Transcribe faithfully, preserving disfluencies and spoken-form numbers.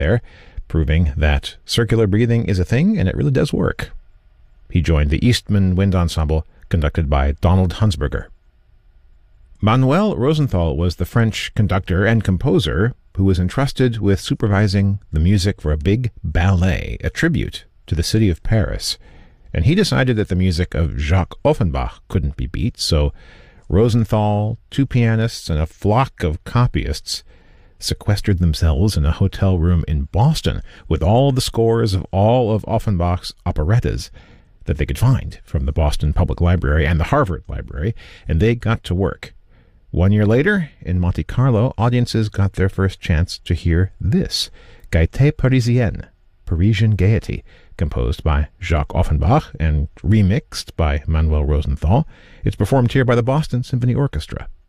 there, proving that circular breathing is a thing and it really does work. He joined the Eastman Wind Ensemble, conducted by Donald Hunsberger. Manuel Rosenthal was the French conductor and composer who was entrusted with supervising the music for a big ballet, a tribute to the city of Paris. And he decided that the music of Jacques Offenbach couldn't be beat, so Rosenthal, two pianists, and a flock of copyists sequestered themselves in a hotel room in Boston with all the scores of all of Offenbach's operettas that they could find from the Boston Public Library and the Harvard Library, and they got to work. One year later, in Monte Carlo, audiences got their first chance to hear this, Gaieté Parisienne, Parisian Gaiety, composed by Jacques Offenbach and remixed by Manuel Rosenthal. It's performed here by the Boston Symphony Orchestra.